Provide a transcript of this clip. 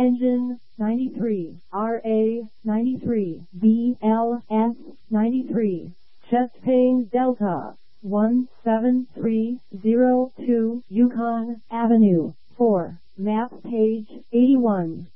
Engine 93, RA 93, BLS 93, chest pain Delta 17302 Yukon Avenue 4, map page 81.